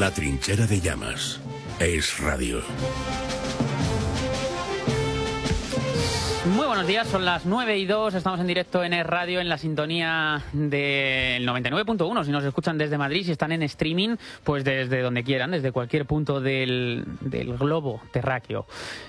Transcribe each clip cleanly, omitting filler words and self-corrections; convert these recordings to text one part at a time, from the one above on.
La trinchera de llamas. Es radio. Muy buenos días, son las 9:02, estamos en directo en Es Radio, en la sintonía del 99.1, si nos escuchan desde Madrid, si están en streaming, pues desde donde quieran, desde cualquier punto del globo terráqueo.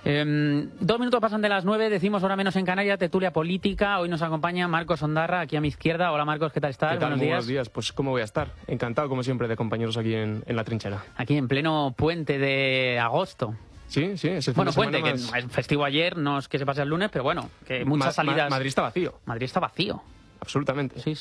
2 minutos pasan de las 9, decimos hora menos en Canarias, tertulia política. Hoy nos acompaña Marcos Ondarra, aquí a mi izquierda. Hola Marcos, ¿qué tal estás? ¿Qué tal? Buenos Muy días. buenos días, pues ¿cómo voy a estar? Encantado, como siempre, de compañeros aquí en La Trinchera. Aquí en pleno puente de agosto. Sí, es el fin Bueno, de semana puente, que es festivo ayer, no es que se pase el lunes, pero bueno, que muchas salidas... Madrid está vacío. Madrid está vacío. Absolutamente. Sí.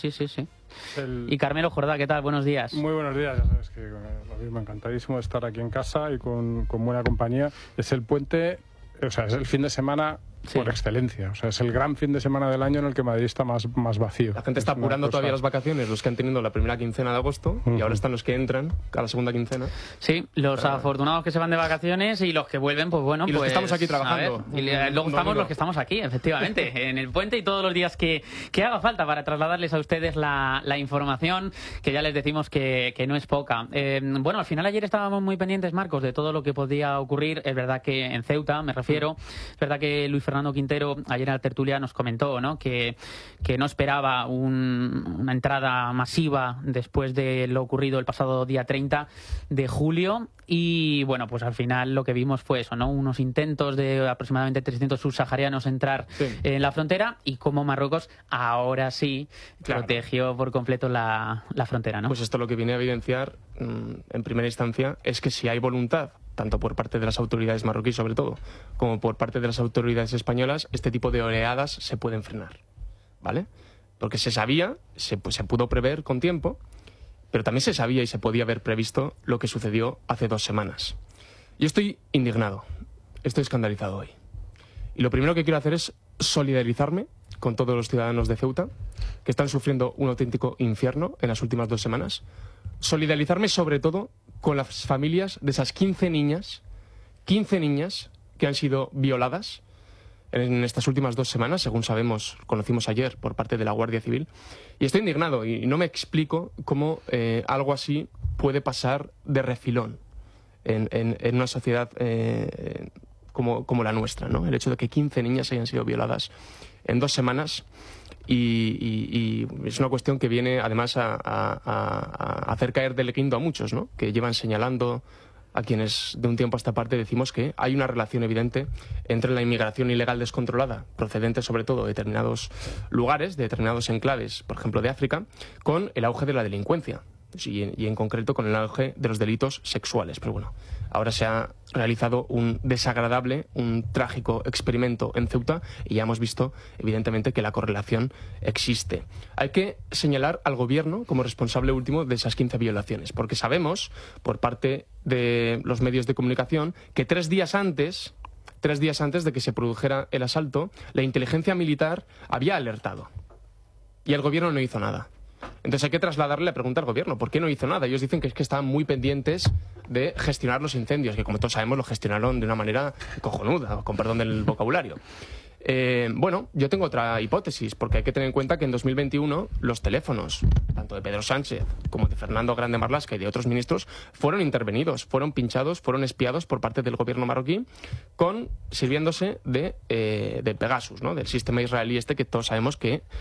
Y Carmelo Jordá, ¿qué tal? Buenos días. Muy buenos días, ya sabes que lo mismo, encantadísimo de estar aquí en casa y con buena compañía. Es el puente, o sea, es el fin de semana por excelencia. O sea, es el gran fin de semana del año en el que Madrid está más vacío. La gente está apurando todavía las vacaciones, los que han tenido la primera quincena de agosto, y ahora están los que entran a la segunda quincena. Sí, los afortunados que se van de vacaciones y los que vuelven, pues bueno, y los que estamos aquí trabajando. Y luego estamos los que estamos aquí, efectivamente, en el puente y todos los días que haga falta para trasladarles a ustedes la información, que ya les decimos que no es poca. Bueno, al final ayer estábamos muy pendientes, Marcos, de todo lo que podía ocurrir. Es verdad que en Ceuta, me refiero, es verdad que Luis Fernando Quintero ayer en la tertulia nos comentó, ¿no?, que no esperaba una entrada masiva después de lo ocurrido el pasado día 30 de julio. Y bueno, pues al final lo que vimos fue eso, ¿no?, unos intentos de aproximadamente 300 subsaharianos entrar en la frontera, y como Marruecos ahora sí protegió por completo la frontera, ¿no? Pues esto lo que viene a evidenciar en primera instancia es que si hay voluntad, tanto por parte de las autoridades marroquíes sobre todo, como por parte de las autoridades españolas, este tipo de oleadas se pueden frenar, ¿vale? Porque se sabía, se pudo prever con tiempo, pero también se sabía y se podía haber previsto lo que sucedió hace 2 semanas. Yo estoy indignado, estoy escandalizado hoy. Y lo primero que quiero hacer es solidarizarme con todos los ciudadanos de Ceuta, que están sufriendo un auténtico infierno en las últimas 2 semanas. Solidarizarme sobre todo con las familias de esas 15 niñas que han sido violadas en estas últimas 2 semanas, según sabemos, conocimos ayer por parte de la Guardia Civil. Y estoy indignado y no me explico cómo algo así puede pasar de refilón en una sociedad como la nuestra, ¿no? El hecho de que 15 niñas hayan sido violadas en 2 semanas y es una cuestión que viene además a hacer caer del guindo a muchos, ¿no?, que llevan señalando a quienes de un tiempo a esta parte decimos que hay una relación evidente entre la inmigración ilegal descontrolada, procedente sobre todo de determinados lugares, de determinados enclaves, por ejemplo de África, con el auge de la delincuencia y en concreto con el auge de los delitos sexuales. Pero bueno, ahora se ha realizado un desagradable, un trágico experimento en Ceuta y ya hemos visto evidentemente que la correlación existe. Hay que señalar al gobierno como responsable último de esas 15 violaciones, porque sabemos por parte de los medios de comunicación que 3 días antes de que se produjera el asalto, la inteligencia militar había alertado y el gobierno no hizo nada. Entonces hay que trasladarle la pregunta al gobierno, ¿por qué no hizo nada? Ellos dicen que es que estaban muy pendientes de gestionar los incendios, que como todos sabemos lo gestionaron de una manera cojonuda, con perdón del vocabulario. Bueno, yo tengo otra hipótesis, porque hay que tener en cuenta que en 2021 los teléfonos, tanto de Pedro Sánchez como de Fernando Grande Marlaska y de otros ministros, fueron intervenidos, fueron pinchados, fueron espiados por parte del gobierno marroquí, sirviéndose de Pegasus, ¿no?, del sistema israelí que todos sabemos que